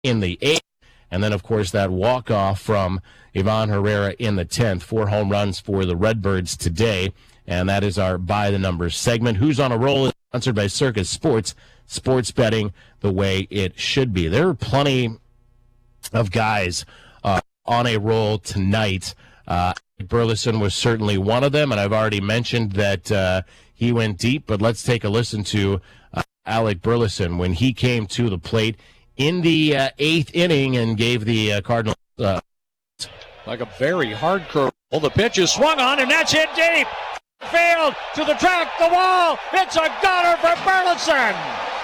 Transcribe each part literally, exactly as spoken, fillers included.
in the eighth. And then, of course, that walk-off from Ivan Herrera in the tenth. Four home runs for the Redbirds today. And that is our By the Numbers segment. Who's on a Roll is sponsored by Circus Sports. Sports betting the way it should be. There are plenty of guys uh, on a roll tonight. Uh, Burleson was certainly one of them, and I've already mentioned that uh, he went deep. But let's take a listen to uh, Alec Burleson when he came to the plate in the uh, eighth inning and gave the uh, Cardinals uh, like a very hard curve. Well, the pitch is swung on, and that's hit deep. Field to the track, the wall. It's a gunner for Burleson.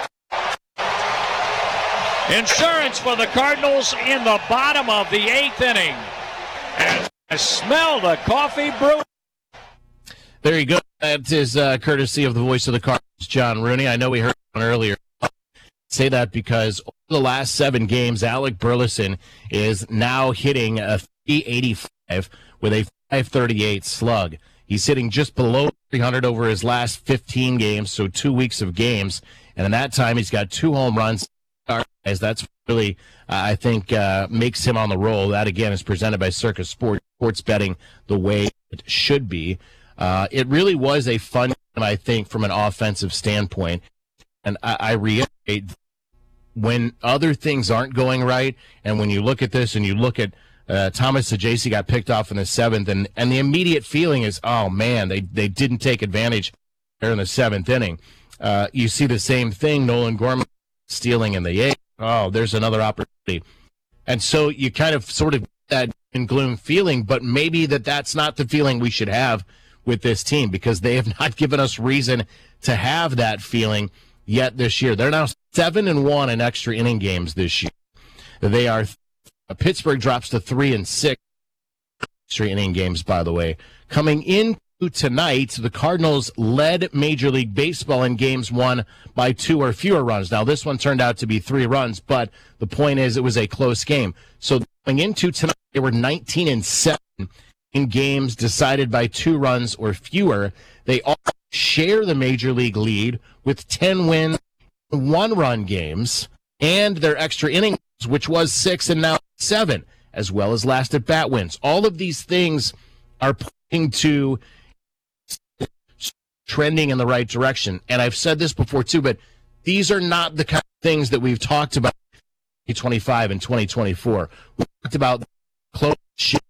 Insurance for the Cardinals in the bottom of the eighth inning. And I smell the coffee brew. There you go. That is uh, courtesy of the voice of the Cardinals, John Rooney. I know we heard one earlier. Say that because over the last seven games, Alec Burleson is now hitting a three eighty-five with a five thirty-eight slug. He's hitting just below three hundred over his last fifteen games, so two weeks of games. And in that time, he's got two home runs. That's really, uh, I think, uh, makes him on the roll. That, again, is presented by Circus Sports, sports betting the way it should be. Uh, it really was a fun game, I think, from an offensive standpoint. And I, I reiterate, when other things aren't going right, and when you look at this and you look at uh, Thomas Saggese got picked off in the seventh, and, and the immediate feeling is, oh, man, they, they didn't take advantage there in the seventh inning. Uh, you see the same thing, Nolan Gorman stealing in the eighth. Oh, there's another opportunity. And so you kind of sort of that in gloom feeling, but maybe that that's not the feeling we should have with this team because they have not given us reason to have that feeling yet this year. They're now seven and one in extra inning games this year. They are uh, Pittsburgh drops to three and six extra inning games, by the way. Coming into tonight, the Cardinals led Major League Baseball in games won by two or fewer runs. Now, this one turned out to be three runs, but the point is it was a close game. So going into tonight, they were nineteen and seven in games decided by two runs or fewer. They all share the Major League lead with ten wins, one-run games, and their extra innings, which was six and now seven, as well as last at-bat wins. All of these things are pointing to trending in the right direction. And I've said this before, too, but these are not the kind of things that we've talked about in twenty twenty-five and twenty twenty-four. We talked about close shit